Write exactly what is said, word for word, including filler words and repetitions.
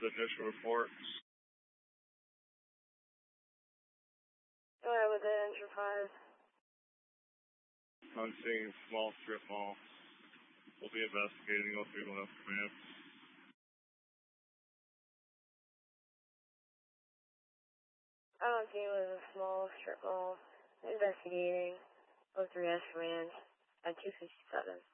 with initial report. Go ahead with the entry five. I'm seeing small strip mall. We'll be investigating. We'll see what else command. I don't see it was a small strip mall. Investigating. oh three S command at two fifty-seven.